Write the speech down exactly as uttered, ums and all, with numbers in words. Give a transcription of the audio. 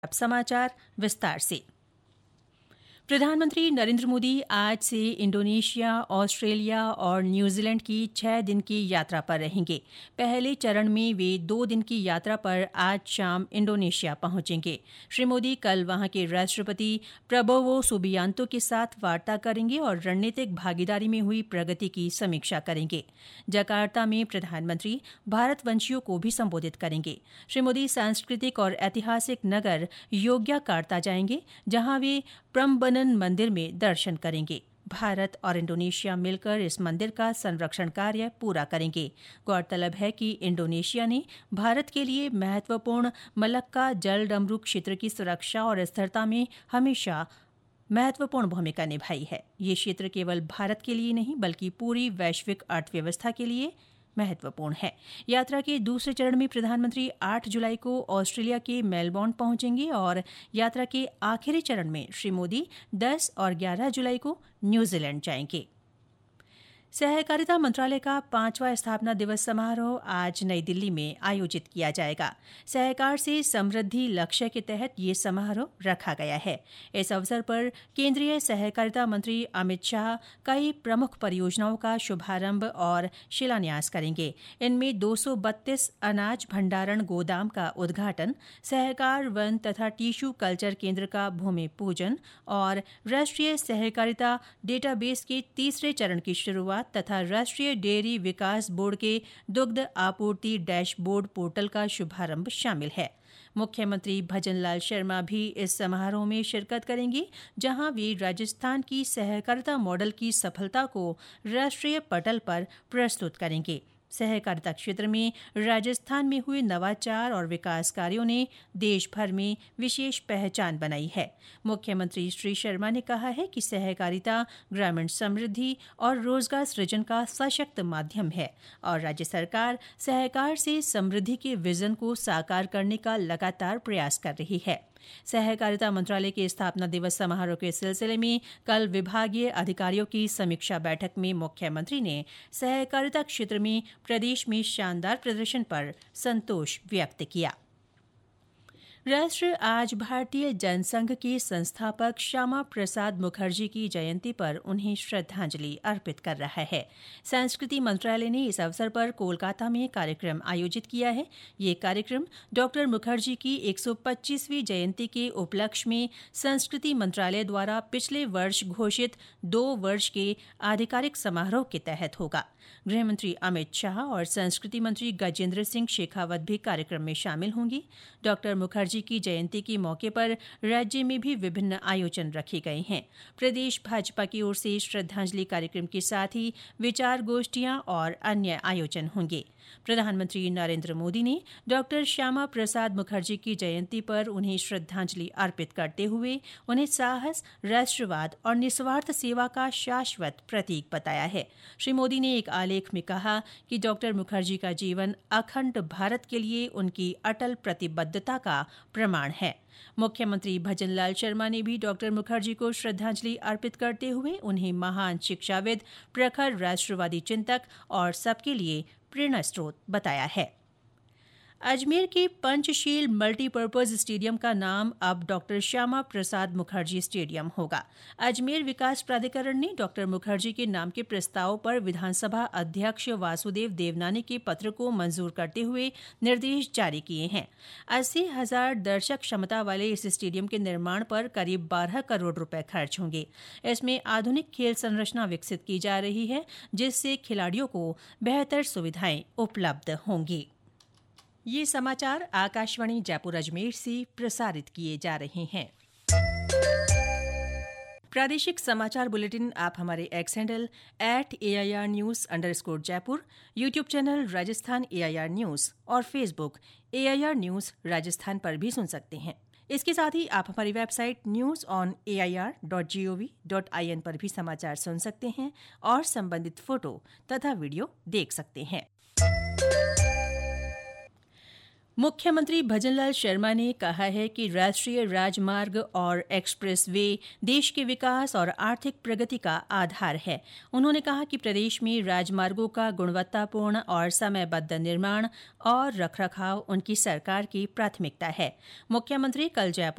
अब समाचार विस्तार से। प्रधानमंत्री नरेंद्र मोदी आज से इंडोनेशिया, ऑस्ट्रेलिया और न्यूजीलैंड की छह दिन की यात्रा पर रहेंगे। पहले चरण में वे दो दिन की यात्रा पर आज शाम इंडोनेशिया पहुंचेंगे। श्री मोदी कल वहां के राष्ट्रपति प्रबोवो सुबियांतो के साथ वार्ता करेंगे और रणनीतिक भागीदारी में हुई प्रगति की समीक्षा करेंगे। जकार्ता में प्रधानमंत्री भारतवंशियों को भी संबोधित करेंगे। श्री मोदी सांस्कृतिक और ऐतिहासिक नगर योग्याकार्ता जाएंगे, जहां वे प्रम्बनन मंदिर में दर्शन करेंगे। भारत और इंडोनेशिया मिलकर इस मंदिर का संरक्षण कार्य पूरा करेंगे। गौरतलब है कि इंडोनेशिया ने भारत के लिए महत्वपूर्ण मलक्का जलडमरू क्षेत्र की सुरक्षा और स्थिरता में हमेशा महत्वपूर्ण भूमिका निभाई है। ये क्षेत्र केवल भारत के लिए नहीं बल्कि पूरी वैश्विक अर्थव्यवस्था के लिए महत्वपूर्ण है। यात्रा के दूसरे चरण में प्रधानमंत्री आठ जुलाई को ऑस्ट्रेलिया के मेलबोर्न पहुंचेंगे और यात्रा के आखिरी चरण में श्री मोदी दस और ग्यारह जुलाई को न्यूजीलैंड जाएंगे। सहकारिता मंत्रालय का पांचवा स्थापना दिवस समारोह आज नई दिल्ली में आयोजित किया जाएगा। सहकार से समृद्धि लक्ष्य के तहत ये समारोह रखा गया है। इस अवसर पर केंद्रीय सहकारिता मंत्री अमित शाह कई प्रमुख परियोजनाओं का शुभारंभ और शिलान्यास करेंगे। इनमें दो सौ बत्तीस अनाज भंडारण गोदाम का उद्घाटन, सहकार वन तथा टिश्यू कल्चर केंद्र का भूमि पूजन और राष्ट्रीय सहकारिता डेटाबेस के तीसरे चरण की शुरुआत तथा राष्ट्रीय डेयरी विकास बोर्ड के दुग्ध आपूर्ति डैशबोर्ड पोर्टल का शुभारंभ शामिल है। मुख्यमंत्री भजनलाल शर्मा भी इस समारोह में शिरकत करेंगे, जहां वे राजस्थान की सहकारिता मॉडल की सफलता को राष्ट्रीय पटल पर प्रस्तुत करेंगे। सहकारिता क्षेत्र में राजस्थान में हुए नवाचार और विकास कार्यों ने देश भर में विशेष पहचान बनाई है। मुख्यमंत्री श्री शर्मा ने कहा है कि सहकारिता ग्रामीण समृद्धि और रोजगार सृजन का सशक्त माध्यम है और राज्य सरकार सहकार से समृद्धि के विजन को साकार करने का लगातार प्रयास कर रही है। सहकारिता मंत्रालय के स्थापना दिवस समारोह के सिलसिले में कल विभागीय अधिकारियों की समीक्षा बैठक में मुख्यमंत्री ने सहकारिता क्षेत्र में प्रदेश में शानदार प्रदर्शन पर संतोष व्यक्त किया। राष्ट्र आज भारतीय जनसंघ के संस्थापक श्यामा प्रसाद मुखर्जी की जयंती पर उन्हें श्रद्धांजलि अर्पित कर रहा है। संस्कृति मंत्रालय ने इस अवसर पर कोलकाता में कार्यक्रम आयोजित किया है। ये कार्यक्रम डॉक्टर मुखर्जी की एक सौ पच्चीसवीं जयंती के उपलक्ष्य में संस्कृति मंत्रालय द्वारा पिछले वर्ष घोषित दो वर्ष के आधिकारिक समारोह के तहत होगा। गृहमंत्री अमित शाह और संस्कृति मंत्री गजेंद्र सिंह शेखावत भी कार्यक्रम में शामिल होंगे। डॉक्टर मुखर्जी की जयंती के मौके पर राज्य में भी विभिन्न आयोजन रखे गए हैं। प्रदेश भाजपा की ओर से श्रद्धांजलि कार्यक्रम के साथ ही विचार गोष्ठियां और अन्य आयोजन होंगे। प्रधानमंत्री नरेंद्र मोदी ने डॉक्टर श्यामा प्रसाद मुखर्जी की जयंती पर उन्हें श्रद्धांजलि अर्पित करते हुए उन्हें साहस, राष्ट्रवाद और निस्वार्थ सेवा का शाश्वत प्रतीक बताया है। श्री मोदी ने एक आलेख में कहा कि डॉक्टर मुखर्जी का जीवन अखंड भारत के लिए उनकी अटल प्रतिबद्धता का प्रमाण है। मुख्यमंत्री भजनलाल शर्मा ने भी डॉक्टर मुखर्जी को श्रद्धांजलि अर्पित करते हुए उन्हें महान शिक्षाविद, प्रखर राष्ट्रवादी चिंतक और सबके लिए प्रेरणा स्रोत बताया है। अजमेर के पंचशील मल्टीपर्पज स्टेडियम का नाम अब डॉक्टर श्यामा प्रसाद मुखर्जी स्टेडियम होगा। अजमेर विकास प्राधिकरण ने डॉक्टर मुखर्जी के नाम के प्रस्ताव पर विधानसभा अध्यक्ष वासुदेव देवनानी के पत्र को मंजूर करते हुए निर्देश जारी किए हैं। अस्सी हजार दर्शक क्षमता वाले इस स्टेडियम के निर्माण पर करीब बारह करोड़ रुपए खर्च होंगे। इसमें आधुनिक खेल संरचना विकसित की जा रही है, जिससे खिलाड़ियों को बेहतर सुविधाएं उपलब्ध होंगी। ये समाचार आकाशवाणी जयपुर अजमेर से प्रसारित किए जा रहे हैं। प्रादेशिक समाचार बुलेटिन आप हमारे x handle at A I R news under score Jaipur, YouTube channel Rajasthan A I R news और Facebook A I R news Rajasthan पर भी सुन सकते हैं। इसके साथ ही आप हमारी website news on A I R dot G O V dot I N पर भी समाचार सुन सकते हैं और संबंधित फोटो तथा वीडियो देख सकते हैं। मुख्यमंत्री भजनलाल शर्मा ने कहा है कि राष्ट्रीय राजमार्ग और एक्सप्रेस वे देश के विकास और आर्थिक प्रगति का आधार है। उन्होंने कहा कि प्रदेश में राजमार्गों का गुणवत्तापूर्ण और समयबद्ध निर्माण और रखरखाव उनकी सरकार की प्राथमिकता है। मुख्यमंत्री कल जयपुर